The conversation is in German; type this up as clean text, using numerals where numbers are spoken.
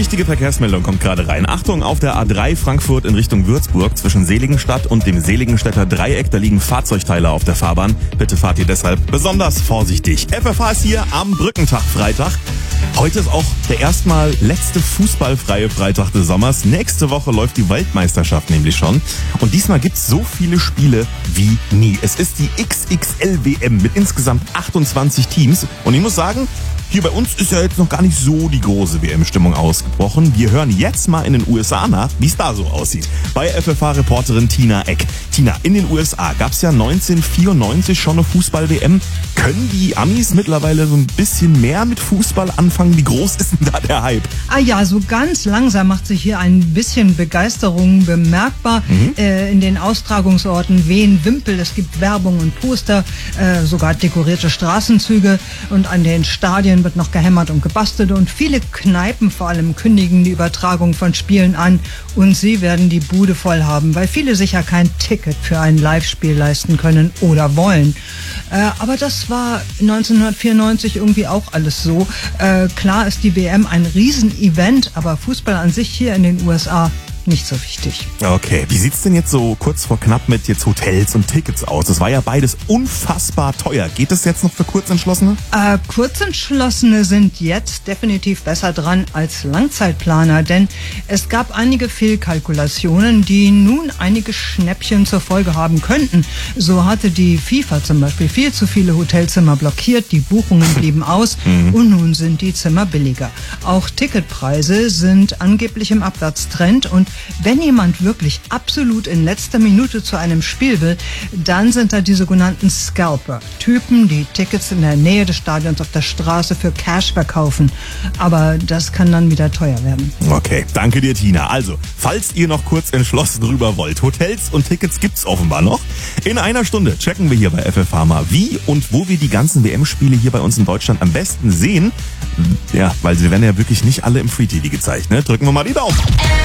wichtige Verkehrsmeldung kommt gerade rein. Achtung, auf der A3 Frankfurt in Richtung Würzburg zwischen Seligenstadt und dem Seligenstädter Dreieck, da liegen Fahrzeugteile auf der Fahrbahn. Bitte fahrt ihr deshalb besonders vorsichtig. FFH ist hier am Brückentag Freitag. Heute ist auch der erstmal letzte fußballfreie Freitag des Sommers. Nächste Woche läuft die Weltmeisterschaft nämlich schon. Und diesmal gibt's so viele Spiele wie nie. Es ist die XXL-WM mit insgesamt 28 Teams. Und ich muss sagen, hier bei uns ist ja jetzt noch gar nicht so die große WM-Stimmung ausgebrochen. Wir hören jetzt mal in den USA nach, wie es da so aussieht. Bei FFH-Reporterin Tina Eck. Tina, in den USA gab's ja 1994 schon eine Fußball-WM. Können die Amis mittlerweile so ein bisschen mehr mit Fußball anfangen? Wie groß ist denn da der Hype? Ja, so ganz langsam macht sich hier ein bisschen Begeisterung bemerkbar. In den Austragungsorten wehen Wimpel, es gibt Werbung und Poster, sogar dekorierte Straßenzüge, und an den Stadien wird noch gehämmert und gebastelt, und viele Kneipen vor allem kündigen die Übertragung von Spielen an, und sie werden die Bude voll haben, weil viele sicher kein Ticket für ein Live-Spiel leisten können oder wollen. Aber das war 1994 irgendwie auch alles so. Klar ist die WM ein Riesenevent, aber Fußball an sich hier in den USA nicht so wichtig. Okay, wie sieht's denn jetzt so kurz vor knapp mit jetzt Hotels und Tickets aus? Das war ja beides unfassbar teuer. Geht es jetzt noch für Kurzentschlossene? Kurzentschlossene sind jetzt definitiv besser dran als Langzeitplaner, denn es gab einige Fehlkalkulationen, die nun einige Schnäppchen zur Folge haben könnten. So hatte die FIFA zum Beispiel viel zu viele Hotelzimmer blockiert, die Buchungen blieben aus und nun sind die Zimmer billiger. Auch Ticketpreise sind angeblich im Abwärtstrend, und wenn jemand wirklich absolut in letzter Minute zu einem Spiel will, dann sind da die sogenannten Scalper. Typen, die Tickets in der Nähe des Stadions auf der Straße für Cash verkaufen. Aber das kann dann wieder teuer werden. Okay, danke dir, Tina. Also, falls ihr noch kurz entschlossen drüber wollt, Hotels und Tickets gibt's offenbar noch. In einer Stunde checken wir hier bei FFH mal, wie und wo wir die ganzen WM-Spiele hier bei uns in Deutschland am besten sehen. Ja, weil sie werden ja wirklich nicht alle im Free TV gezeigt, ne? Drücken wir mal die Daumen.